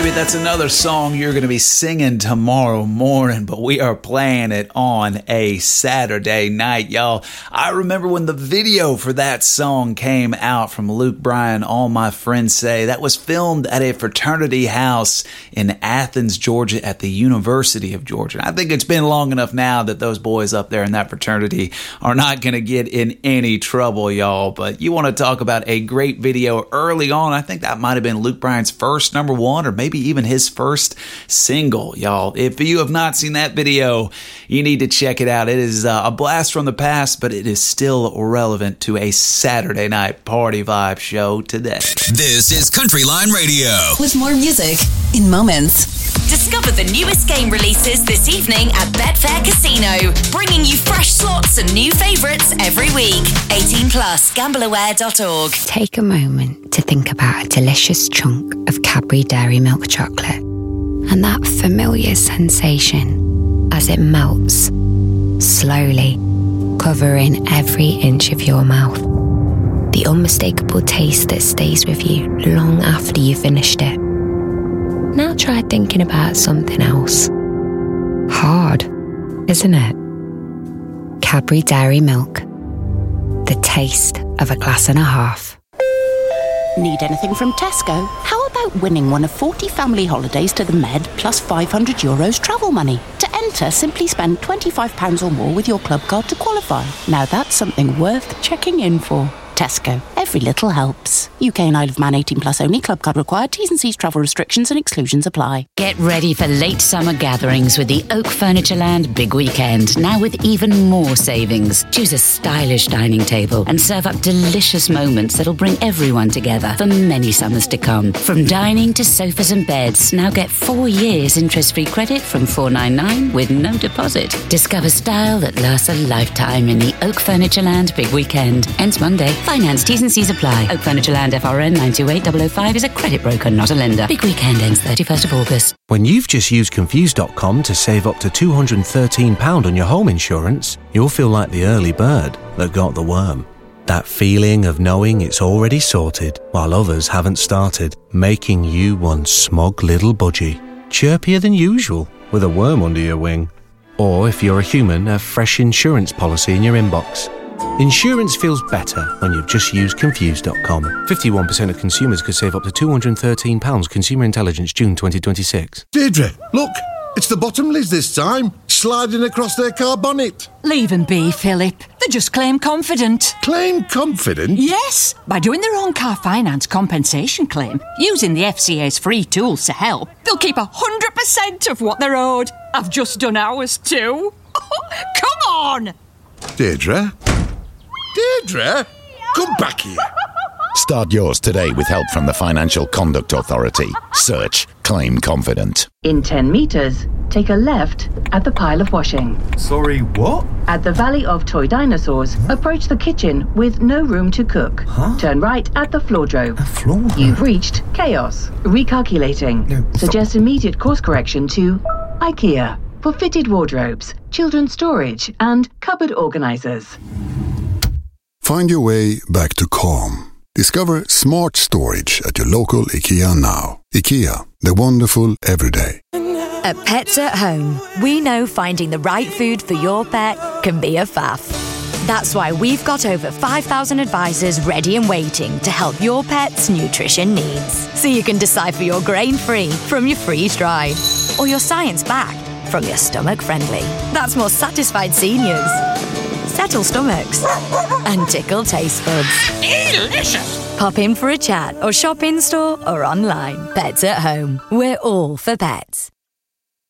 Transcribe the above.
Maybe that's another song you're going to be singing tomorrow morning, but we are playing it on a Saturday night, y'all. I remember when the video for that song came out from Luke Bryan, All My Friends Say. That was filmed at a fraternity house in Athens, Georgia, at the University of Georgia. I think it's been long enough now that those boys up there in that fraternity are not going to get in any trouble, y'all. But you want to talk about a great video early on. I think that might have been Luke Bryan's first number one, or maybe even his first single, y'all. If you have not seen that video, you need to check it out. It is a blast from the past, but it is still relevant to a Saturday night party vibe show today. This is Countryline Radio. With more music in moments. Discover the newest game releases this evening at Betfair Casino, bringing you fresh slots and new favourites every week. 18 plus, gambleaware.org. Take a moment to think about a delicious chunk of Cadbury Dairy Milk chocolate and that familiar sensation as it melts, slowly covering every inch of your mouth. The unmistakable taste that stays with you long after you finished it. Now try thinking about something else. Hard, isn't it? Cadbury Dairy Milk. The taste of a glass and a half. Need anything from Tesco? How about winning one of 40 family holidays to the Med plus €500 travel money? To enter, simply spend £25 or more with your club card to qualify. Now that's something worth checking in for. Tesco. Every little helps. UK and Isle of Man 18 plus only. Club card required. T's and C's, travel restrictions and exclusions apply. Get ready for late summer gatherings with the Oak Furnitureland Big Weekend. Now with even more savings. Choose a stylish dining table and serve up delicious moments that'll bring everyone together for many summers to come. From dining to sofas and beds, now get 4 years interest-free credit from $4.99 with no deposit. Discover style that lasts a lifetime in the Oak Furnitureland Big Weekend. Ends Monday. Finance, T's and C's apply. Oak Furnitureland FRN 928005 is a credit broker, not a lender. Big weekend ends 31st of August. When you've just used Confused.com to save up to £213 on your home insurance, you'll feel like the early bird that got the worm. That feeling of knowing it's already sorted while others haven't started, making you one smug little budgie. Chirpier than usual with a worm under your wing. Or if you're a human, a fresh insurance policy in your inbox. Insurance feels better when you've just used Confused.com. 51% of consumers could save up to £213. Consumer Intelligence, June 2026. Deirdre, look, it's the Bottomleys this time, sliding across their car bonnet. Leave them be, Philip. They're just claim confident. Claim confident? Yes, by doing their own car finance compensation claim, using the FCA's free tools to help, they'll keep 100% of what they're owed. I've just done ours too. Come on! Deirdre? Deirdre? Come back here. Start yours today with help from the Financial Conduct Authority. Search Claim Confident. In 10 metres, take a left at the pile of washing. Sorry, what? At the Valley of Toy Dinosaurs, approach the kitchen with no room to cook. Turn right at the floordrome. You've reached Chaos. Recalculating. Suggest immediate course correction to IKEA for fitted wardrobes, children's storage and cupboard organisers. Find your way back to calm. Discover smart storage at your local IKEA now. IKEA, the wonderful everyday. At Pets at Home, we know finding the right food for your pet can be a faff. That's why we've got over 5,000 advisors ready and waiting to help your pet's nutrition needs. So you can decipher your grain-free from your freeze-dried, or your science-backed from your stomach-friendly. That's more satisfied seniors, settle stomachs, and tickle taste buds. Delicious! Pop in for a chat or shop in-store or online. Pets at Home. We're all for pets.